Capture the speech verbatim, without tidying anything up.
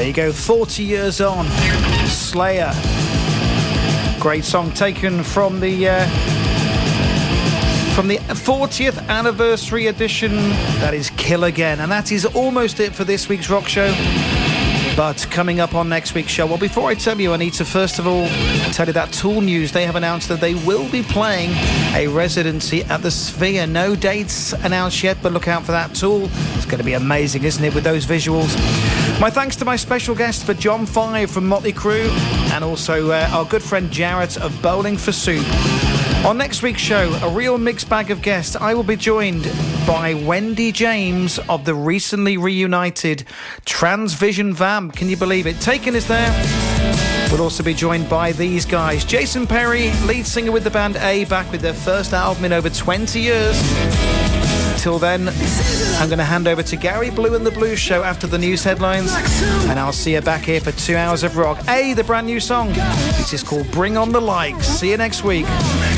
There you go, forty years on. Slayer. Great song taken from the uh, from the fortieth anniversary edition. That is Kill Again. And that is almost it for this week's rock show. But coming up on next week's show, well, before I tell you, I need to first of all tell you that Tool News. They have announced that they will be playing a residency at the Sphere. No dates announced yet, but look out for that, Tool. It's going to be amazing, isn't it, with those visuals? My thanks to my special guest for John Five from Motley Crue, and also uh, our good friend Jarrett of Bowling for Soup. On next week's show, a real mixed bag of guests. I will be joined by Wendy James of the recently reunited Transvision Vamp. Can you believe it? Taken is there. We'll also be joined by these guys. Jason Perry, lead singer with the band A, back with their first album in over twenty years. Till then, I'm going to hand over to Gary Blue and the Blues Show after the news headlines, and I'll see you back here for two hours of rock. A, the brand new song. This is called Bring on the Likes. See you next week.